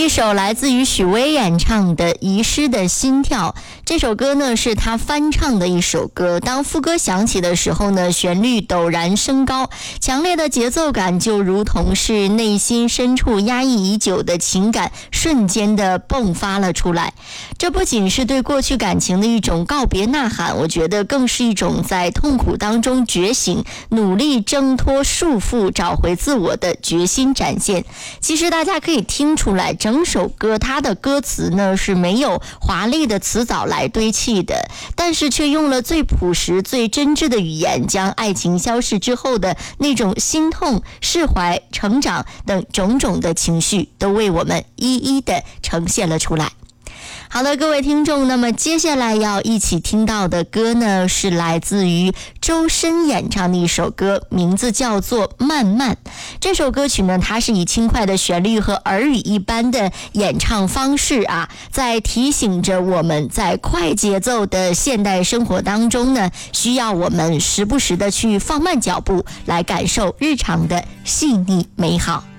一首来自于许巍演唱的《遗失的心跳》。这首歌呢是他翻唱的一首歌，当副歌响起的时候呢，旋律陡然升高，强烈的节奏感就如同是内心深处压抑已久的情感瞬间的迸发了出来。这不仅是对过去感情的一种告别呐喊，我觉得更是一种在痛苦当中觉醒，努力挣脱束缚，找回自我的决心展现。其实大家可以听出来，整首歌它的歌词呢是没有华丽的词藻来堆砌的，但是却用了最朴实最真挚的语言，将爱情消逝之后的那种心痛、释怀、成长等种种的情绪都为我们一一的呈现了出来。好了，各位听众，那么接下来要一起听到的歌呢，是来自于周深演唱的一首歌，名字叫做《慢慢》。这首歌曲呢，它是以轻快的旋律和耳语一般的演唱方式啊，在提醒着我们在快节奏的现代生活当中呢，需要我们时不时的去放慢脚步，来感受日常的细腻美好。